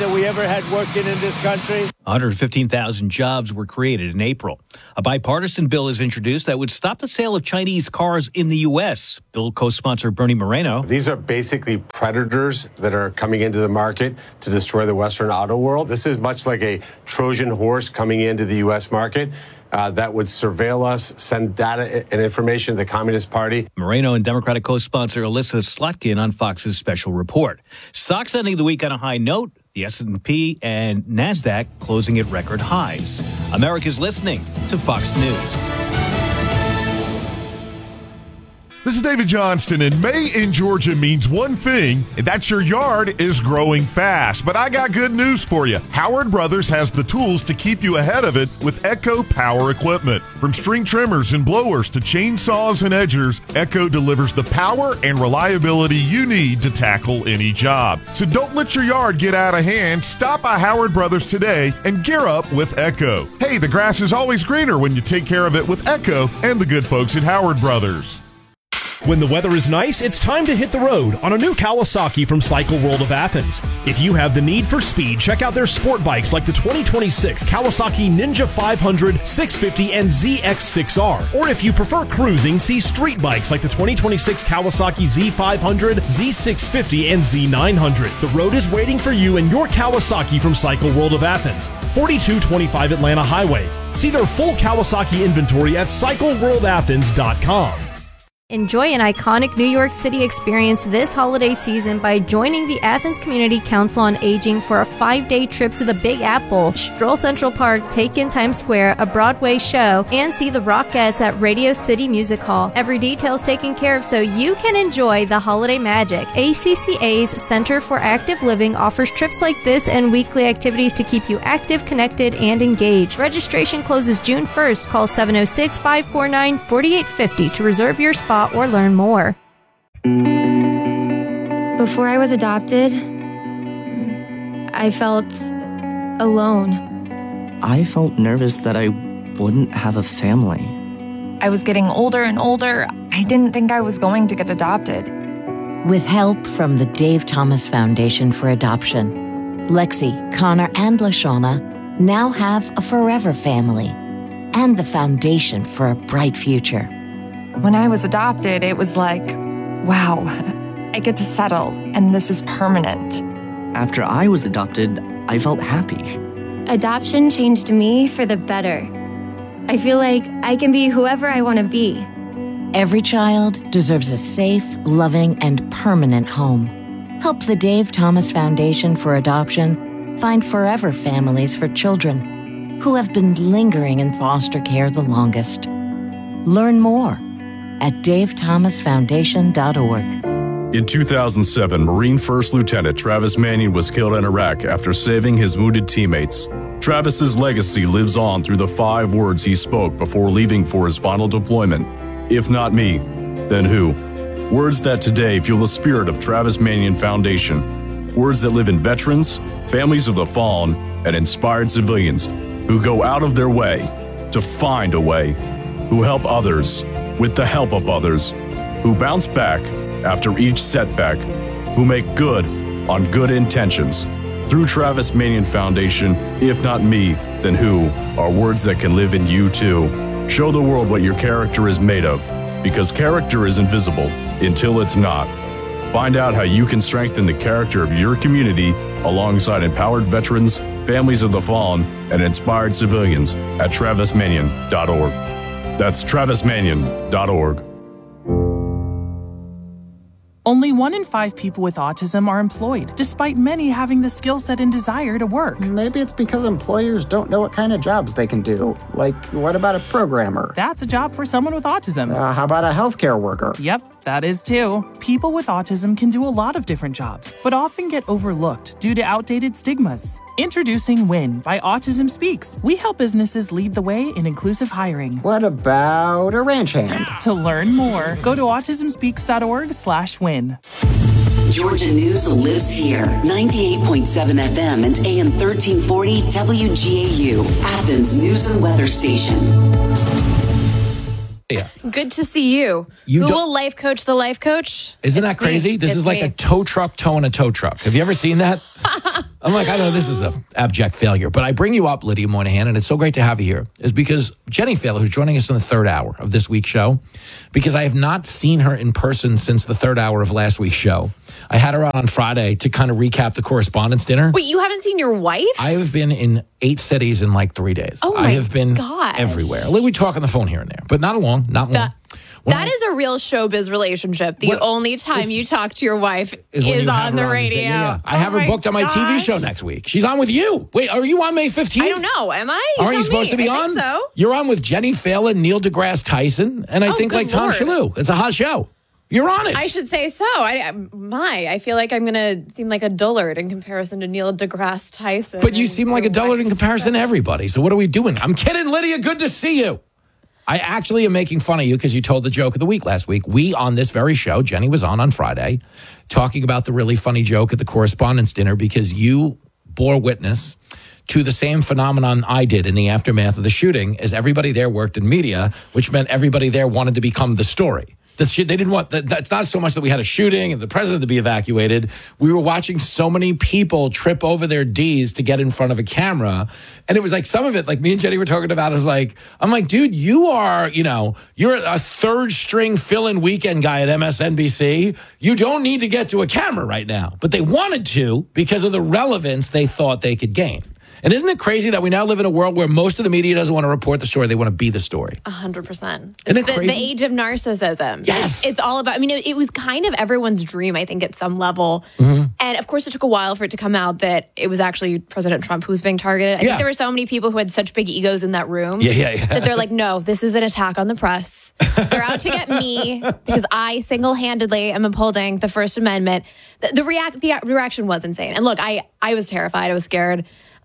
that we ever had working in this country. 115,000 jobs were created in April. A bipartisan bill is introduced that would stop the sale of Chinese cars in the U.S. Bill co-sponsor Bernie Moreno. These are basically predators that are coming into the market to destroy the Western auto world. This is much like a Trojan horse coming into the U.S. market. That would surveil us, send data and information to the Communist Party. Moreno and Democratic co-sponsor Alyssa Slotkin on Fox's special report. Stocks ending the week on a high note. The S&P and NASDAQ closing at record highs. America's listening to Fox News. This is David Johnston, and May in Georgia means one thing, and that's your yard is growing fast. But I got good news for you. Howard Brothers has the tools to keep you ahead of it with Echo Power Equipment. From string trimmers and blowers to chainsaws and edgers, Echo delivers the power and reliability you need to tackle any job. So don't let your yard get out of hand. Stop by Howard Brothers today and gear up with Echo. Hey, the grass is always greener when you take care of it with Echo and the good folks at Howard Brothers. When the weather is nice, it's time to hit the road on a new Kawasaki from Cycle World of Athens. If you have the need for speed, check out their sport bikes like the 2026 Kawasaki Ninja 500, 650, and ZX6R. Or if you prefer cruising, see street bikes like the 2026 Kawasaki Z500, Z650, and Z900. The road is waiting for you and your Kawasaki from Cycle World of Athens, 4225 Atlanta Highway. See their full Kawasaki inventory at CycleWorldAthens.com. Enjoy an iconic New York City experience this holiday season by joining the Athens Community Council on Aging for a 5-day trip to the Big Apple, stroll Central Park, take in Times Square, a Broadway show, and see the Rockettes at Radio City Music Hall. Every detail is taken care of so you can enjoy the holiday magic. ACCA's Center for Active Living offers trips like this and weekly activities to keep you active, connected, and engaged. Registration closes June 1st. Call 706-549-4850 to reserve your spot or learn more. Before I was adopted, I felt alone. I felt nervous that I wouldn't have a family. I was getting older and older. I didn't think I was going to get adopted. With help from the Dave Thomas Foundation for Adoption, Lexi, Connor, and LaShawna now have a forever family and the foundation for a bright future. When I was adopted, it was like, wow, I get to settle, and this is permanent. After I was adopted, I felt happy. Adoption changed me for the better. I feel like I can be whoever I want to be. Every child deserves a safe, loving, and permanent home. Help the Dave Thomas Foundation for Adoption find forever families for children who have been lingering in foster care the longest. Learn more at davethomasfoundation.org. In 2007, Marine First Lieutenant Travis Manion was killed in Iraq after saving his wounded teammates. Travis's legacy lives on through the 5 words he spoke before leaving for his final deployment. If not me, then who? Words that today fuel the spirit of Travis Manion Foundation. Words that live in veterans, families of the fallen, and inspired civilians who go out of their way to find a way, who help others with the help of others, who bounce back after each setback, who make good on good intentions. Through Travis Manion Foundation, if not me, then who, are words that can live in you too. Show the world what your character is made of, because character is invisible until it's not. Find out how you can strengthen the character of your community alongside empowered veterans, families of the fallen, and inspired civilians at travismanion.org. That's travismanion.org. Only 1 in 5 people with autism are employed, despite many having the skill set and desire to work. Maybe it's because employers don't know what kind of jobs they can do. Like, what about a programmer? That's a job for someone with autism. How about a healthcare worker? Yep, that is too. People with autism can do a lot of different jobs, but often get overlooked due to outdated stigmas. Introducing WIN by Autism Speaks. We help businesses lead the way in inclusive hiring. What about a ranch hand? To learn more, go to autismspeaks.org/win. Georgia News lives here. 98.7 FM and AM 1340 WGAU, Athens News and Weather Station. Yeah. Good to see you. Who will life coach the life coach? Isn't that crazy? This is like a tow truck towing a tow truck. Have you ever seen that? I'm like, I know this is an abject failure, but I bring you up, Lydia Moynihan, and it's so great to have you here, is because Jenny Failer, who's joining us in the third hour of this week's show, because I have not seen her in person since the third hour of last week's show. I had her on Friday to kind of recap the correspondence dinner. Wait, you haven't seen your wife? I have been in 8 cities in like 3 days. Oh, I have been gosh. everywhere. We talk on the phone here and there, but not long. That is a real showbiz relationship. The only time you talk to your wife is on the radio. Yeah. I have her booked on my TV show next week. She's on with you. Wait, are you on May 15th? I don't know. Am I? Aren't you supposed to be on? I think so. You're on with Jenny Failer, Neil deGrasse Tyson, and I think like Tom Shalhoub. It's a hot show. You're on it. I should say so. I feel like I'm going to seem like a dullard in comparison to Neil deGrasse Tyson. But you seem like a dullard in comparison to everybody. So what are we doing? I'm kidding, Lydia. Good to see you. I actually am making fun of you because you told the joke of the week last week. We, on this very show, Jenny was on Friday, talking about the really funny joke at the correspondence dinner because you bore witness to the same phenomenon I did in the aftermath of the shooting, as everybody there worked in media, which meant everybody there wanted to become the story. They didn't want that. That's not so much that we had a shooting and the president to be evacuated. We were watching so many people trip over their D's to get in front of a camera. And it was like some of it, like me and Jenny were talking about, is like, I'm like, dude, you're a third string fill-in weekend guy at MSNBC. You don't need to get to a camera right now. But they wanted to because of the relevance they thought they could gain. And isn't it crazy that we now live in a world where most of the media doesn't want to report the story, they want to be the story? 100%. It's the age of narcissism. Yes. It's all about, it was kind of everyone's dream, I think, at some level. Mm-hmm. And of course, it took a while for it to come out that it was actually President Trump who was being targeted. I think there were so many people who had such big egos in that room that they're like, no, this is an attack on the press. They're out to get me because I single-handedly am upholding the First Amendment. The reaction was insane. And look, I was terrified. I was scared.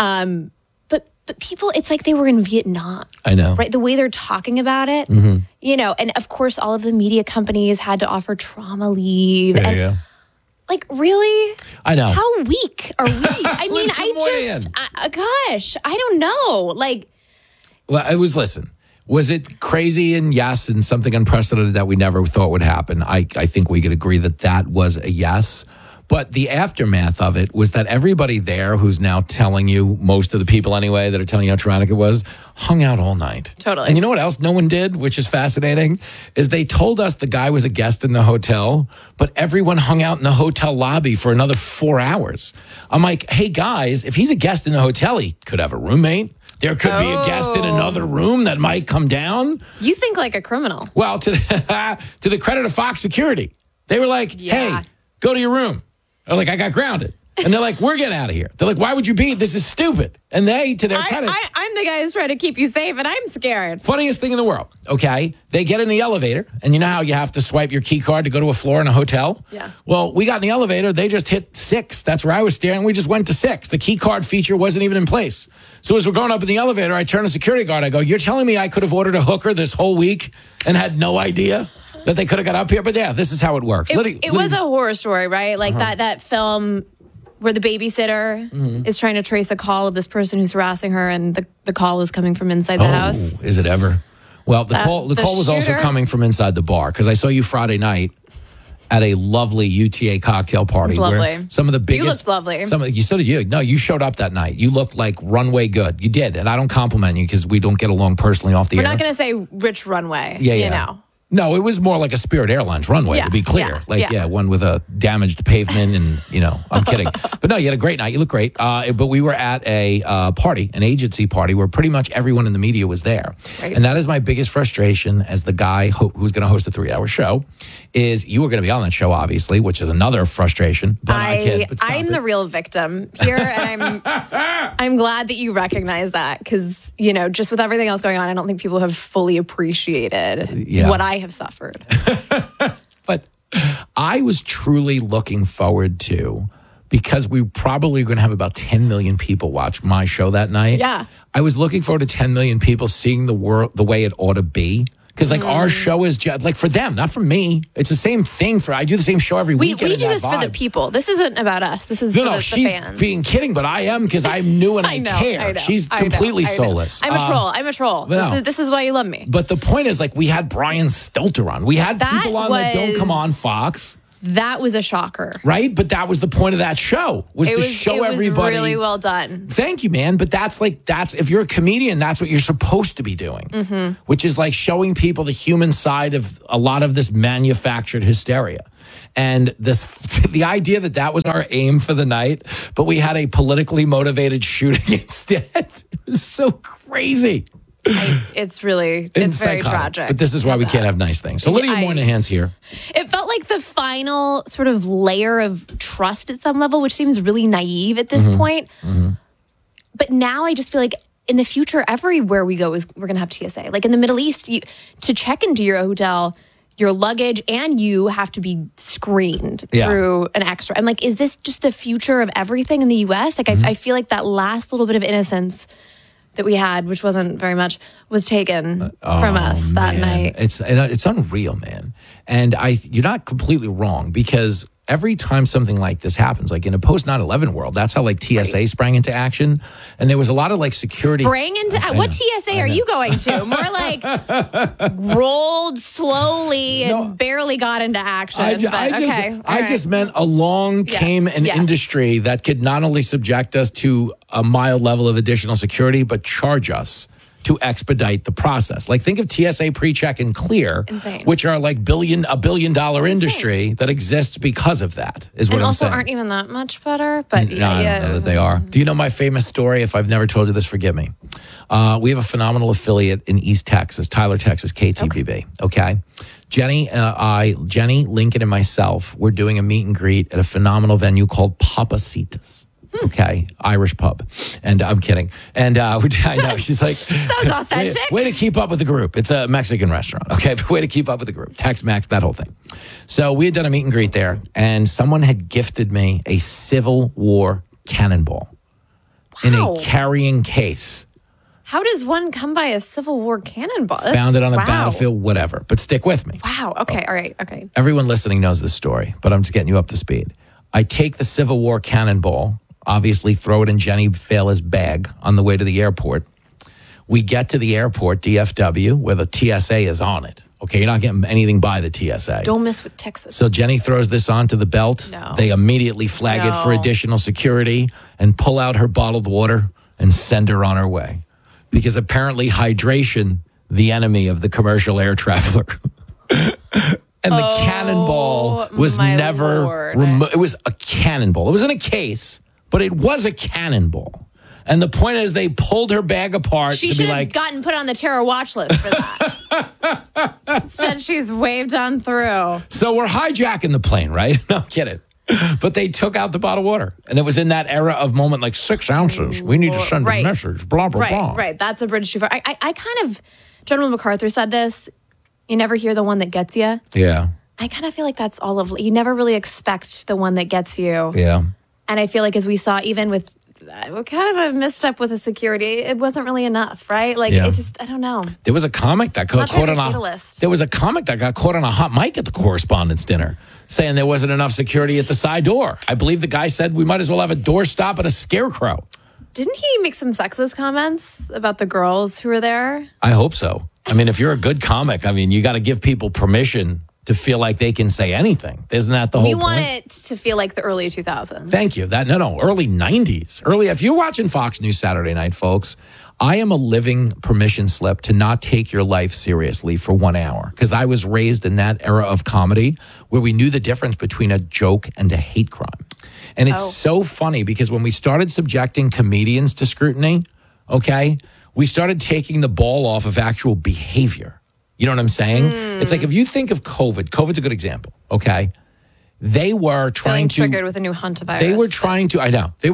But people, it's like they were in Vietnam. I know. Right? The way they're talking about it, Mm-hmm. and of course, all of the media companies had to offer trauma leave. Like, really? I know. How weak are we? I mean, I don't know. Like, well, was it crazy? And yes, and something unprecedented that we never thought would happen. I think we could agree that was a yes. But the aftermath of it was that everybody there who's now telling you, most of the people anyway, that are telling you how traumatic it was, hung out all night. Totally. And you know what else no one did, which is fascinating, is they told us the guy was a guest in the hotel, but everyone hung out in the hotel lobby for another 4 hours. I'm like, hey, guys, if he's a guest in the hotel, he could have a roommate. There could be a guest in another room that might come down. You think like a criminal. Well, to the credit of Fox Security, they were like, hey, go to your room. They're like, I got grounded. And they're like, we're getting out of here. They're like, why would you be? This is stupid. And they, to their credit. I'm the guy who's trying to keep you safe, and I'm scared. Funniest thing in the world, okay? They get in the elevator, and you know how you have to swipe your key card to go to a floor in a hotel? Yeah. Well, we got in the elevator. They just hit 6. That's where I was staring. We just went to 6. The key card feature wasn't even in place. So as we're going up in the elevator, I turn to security guard. I go, you're telling me I could have ordered a hooker this whole week and had no idea that they could have got up here? But yeah, this is how it works. It was a horror story, right? Like that film where the babysitter is trying to trace a call of this person who's harassing her, and the call is coming from inside the house. Is it ever? Well, the call was also coming from inside the bar, because I saw you Friday night at a lovely UTA cocktail party. It was lovely. Where some of the biggest... You looked lovely. So did you. No, you showed up that night. You looked like runway good. You did, and I don't compliment you because we don't get along personally off the air. We're not going to say rich runway, you know. No, it was more like a Spirit Airlines runway, to be clear. One with a damaged pavement and, I'm kidding. But no, you had a great night. You look great. But we were at a party, an agency party, where pretty much everyone in the media was there. Right. And that is my biggest frustration as the guy who's going to host a 3-hour show, is you were going to be on that show, obviously, which is another frustration. But I'm the real victim here, and I'm glad that you recognize that, because, just with everything else going on, I don't think people have fully appreciated what I have suffered. But I was truly looking forward to, because we probably going to have about 10 million people watch my show that night. Yeah. I was looking forward to 10 million people seeing the world the way it ought to be. Because our show is just like for them, not for me. It's the same thing I do the same show every weekend. We do this for the people. This isn't about us. This is for the she's fans. Being kidding, but I am, because I'm new and I care. I know, she's completely soulless. I'm a troll. This is why you love me. But the point is, we had Brian Stelter on. We had people on that don't come on Fox. That was a shocker. Right? But that was the point of that show, was to show everybody. It was really well done. Thank you, man. But that's if you're a comedian, that's what you're supposed to be doing, which is like showing people the human side of a lot of this manufactured hysteria. And the idea that was our aim for the night, but we had a politically motivated shooting instead. It was so crazy. It's very tragic. But this is why we can't have nice things. So Lydia Moynihan's here. It felt like the final sort of layer of trust at some level, which seems really naive at this point. But now I just feel like in the future, everywhere we go we're going to have TSA. Like in the Middle East, to check into your hotel, your luggage and you have to be screened through an X-ray. I'm like, is this just the future of everything in the U.S.? Like, I feel like that last little bit of innocence that we had, which wasn't very much, was taken from us that night. It's unreal, man. And you're not completely wrong, because every time something like this happens, like in a post 9/11 world, that's how like TSA sprang into action. And there was a lot of like security. Sprang into what TSA are you going to? More like rolled slowly and barely got into action. I just meant along came an industry that could not only subject us to a mild level of additional security, but charge us to expedite the process. Like, think of TSA PreCheck and Clear, which are like a billion dollar industry that exists because of that, is what I'm saying. And also aren't even that much better, but I don't know that they are. Do you know my famous story? If I've never told you this, forgive me. We have a phenomenal affiliate in East Texas, Tyler, Texas, KTBB. Okay. Jenny, Lincoln, and myself, we're doing a meet and greet at a phenomenal venue called Papacitas. Okay, Irish pub. And I'm kidding. And I know, she's like... Sounds authentic. Way to keep up with the group. It's a Mexican restaurant, okay? But way to keep up with the group. Tex-Mex, that whole thing. So we had done a meet and greet there, and someone had gifted me a Civil War cannonball in a carrying case. How does one come by a Civil War cannonball? Found it on a battlefield, whatever. But stick with me. Wow, okay, all right, okay. Everyone listening knows this story, but I'm just getting you up to speed. I take the Civil War cannonball, obviously throw it in Jenny Fela's bag on the way to the airport. We get to the airport, DFW, where the TSA is on it. Okay, you're not getting anything by the TSA. Don't mess with Texas. So Jenny throws this onto the belt. No. They immediately flag it for additional security and pull out her bottled water and send her on her way. Because apparently hydration, the enemy of the commercial air traveler. And the cannonball was never removed. It was a cannonball. It was in a case, but it was a cannonball. And the point is, they pulled her bag apart. She should have gotten put on the terror watch list for that. Instead, she's waved on through. So we're hijacking the plane, right? No, get it. But they took out the bottled water. And it was in that era of moment, like 6 ounces. We need to send a message, blah, blah, blah. Right. That's a bridge too far. I kind of, General MacArthur said this, you never hear the one that gets you. Yeah. I kind of feel like that's all of, you never really expect the one that gets you. Yeah. And I feel like, as we saw, even with kind of a misstep with the security, it wasn't really enough, right? Like, it just, I don't know. There was a comic that got caught on a hot mic at the correspondence dinner, saying there wasn't enough security at the side door. I believe the guy said we might as well have a doorstop and a scarecrow. Didn't he make some sexist comments about the girls who were there? I hope so. I mean, if you're a good comic, I mean, you got to give people permission to feel like they can say anything. Isn't that the whole point? We want it to feel like the early 2000s. Thank you. Early 90s. If you're watching Fox News Saturday night, folks, I am a living permission slip to not take your life seriously for 1 hour, because I was raised in that era of comedy where we knew the difference between a joke and a hate crime. And it's so funny, because when we started subjecting comedians to scrutiny, okay, we started taking the ball off of actual behavior. You know what I'm saying? It's like, if you think of COVID's a good example, okay? They were trying to... triggered with a new hantavirus. They were trying to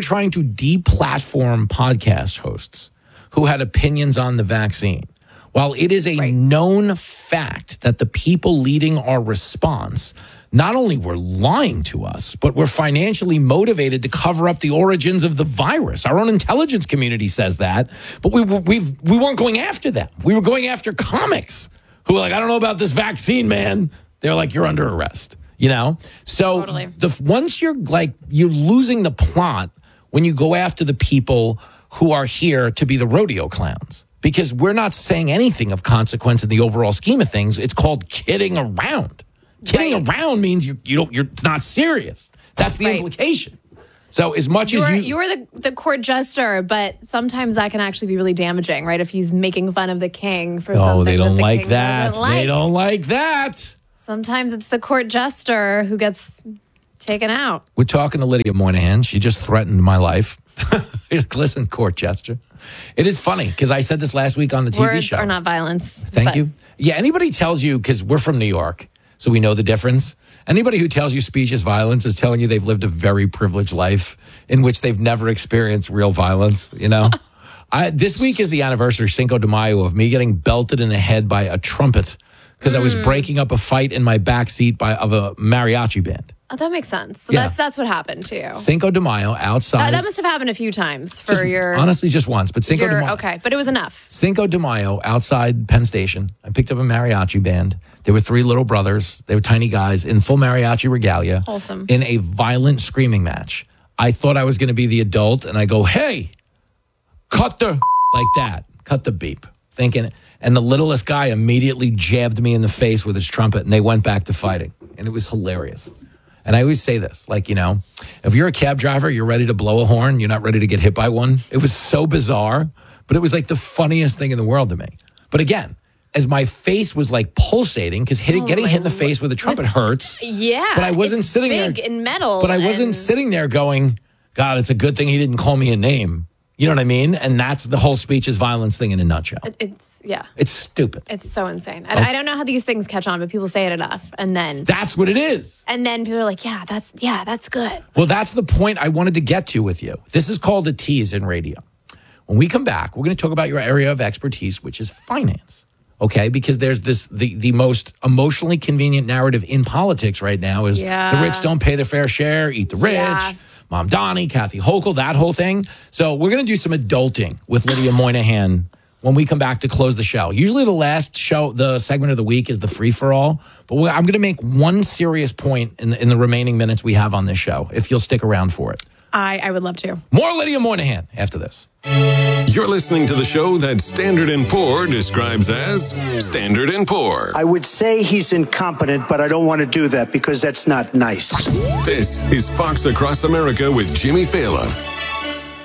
deplatform podcast hosts who had opinions on the vaccine. While it is a known fact that the people leading our response not only were lying to us, but were financially motivated to cover up the origins of the virus. Our own intelligence community says that, but we weren't going after them. We were going after comics who were like, I don't know about this vaccine, man. They're like, you're under arrest, you know? So once you're losing the plot when you go after the people who are here to be the rodeo clowns, because we're not saying anything of consequence in the overall scheme of things. It's called kidding around. Kidding around means you're it's not serious. That's the implication. So as much as you're the court jester, but sometimes that can actually be really damaging, right? If he's making fun of the king for something. Oh, they don't that like that. They don't like that. Sometimes it's the court jester who gets taken out. We're talking to Lydia Moynihan. She just threatened my life. Listen, court jester. It is funny because I said this last week on the TV show. Words are not violence. Thank you. Yeah, anybody tells you, because we're from New York, so we know the difference. Anybody who tells you speech is violence is telling you they've lived a very privileged life in which they've never experienced real violence, you know? This week is the anniversary, Cinco de Mayo, of me getting belted in the head by a trumpet because I was breaking up a fight in my backseat of a mariachi band. Oh, that makes sense. So that's what happened to you. Cinco de Mayo outside. That must have happened a few times for your... Honestly, just once, but Cinco de Mayo. Okay, but it was enough. Cinco de Mayo outside Penn Station. I picked up a mariachi band. There were 3 little brothers. They were tiny guys in full mariachi regalia. Wholesome. In a violent screaming match. I thought I was going to be the adult, and I go, hey, cut the... like that. Cut the beep. Thinking... And the littlest guy immediately jabbed me in the face with his trumpet, and they went back to fighting. And it was hilarious. And I always say this, like, you know, if you're a cab driver, you're ready to blow a horn, you're not ready to get hit by one. It was so bizarre, but it was like the funniest thing in the world to me. But again, as my face was like pulsating, because getting hit in the face with a trumpet hurts. Yeah. But I wasn't sitting there. Big in metal. But I wasn't sitting there going, God, it's a good thing he didn't call me a name. You know what I mean? And that's the whole speech is violence thing in a nutshell. It's stupid. It's so insane. I don't know how these things catch on, but people say it enough. And then... That's what it is. And then people are like, that's good. Well, that's the point I wanted to get to with you. This is called a tease in radio. When we come back, we're going to talk about your area of expertise, which is finance. Okay? Because there's the most emotionally convenient narrative in politics right now is the rich don't pay their fair share, eat the rich. Yeah. Mom Donnie, Kathy Hochul, that whole thing. So we're going to do some adulting with Lydia Moynihan when we come back to close the show. Usually the segment of the week is the free-for-all, but I'm going to make one serious point in the remaining minutes we have on this show, if you'll stick around for it. I would love to. More Lydia Moynihan after this. You're listening to the show that Standard & Poor describes as Standard & Poor. I would say he's incompetent, but I don't want to do that because that's not nice. This is Fox Across America with Jimmy Fallon.